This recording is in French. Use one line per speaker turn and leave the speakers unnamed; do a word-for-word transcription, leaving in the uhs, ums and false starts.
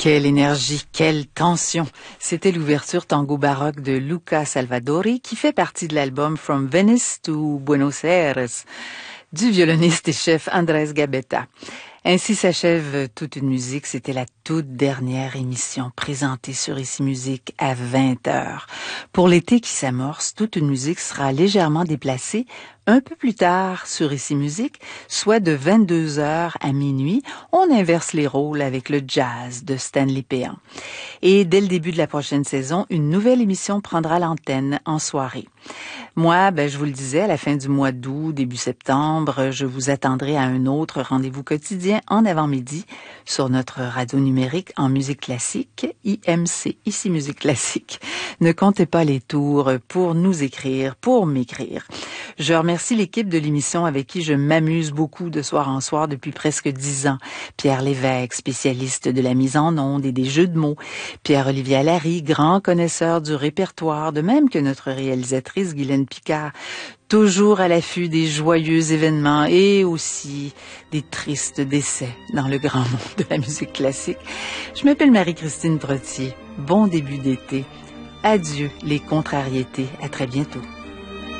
Quelle énergie, quelle tension. C'était l'ouverture tango baroque de Luca Salvadori qui fait partie de l'album From Venice to Buenos Aires du violoniste et chef Andrés Gabetta. Ainsi s'achève Toute une musique. C'était la toute dernière émission présentée sur Ici Musique à vingt heures. Pour l'été qui s'amorce, Toute une musique sera légèrement déplacée un peu plus tard sur Ici Musique, soit de vingt-deux heures à minuit. On inverse les rôles avec le jazz de Stanley Péan. Et dès le début de la prochaine saison, une nouvelle émission prendra l'antenne en soirée. Moi, ben, je vous le disais, à la fin du mois d'août, début septembre, je vous attendrai à un autre rendez-vous quotidien en avant-midi sur notre radio numérique en musique classique, I M C, Ici Musique Classique. Ne comptez pas les tours pour nous écrire, pour m'écrire. Je remercie l'équipe de l'émission avec qui je m'amuse beaucoup de soir en soir depuis presque dix ans. Pierre Lévesque, spécialiste de la mise en onde et des jeux de mots. Pierre-Olivier Allary, grand connaisseur du répertoire, de même que notre réalisatrice Guylaine Picard, toujours à l'affût des joyeux événements et aussi des tristes décès dans le grand monde de la musique classique. Je m'appelle Marie-Christine Trottier. Bon début d'été. Adieu les contrariétés. À très bientôt.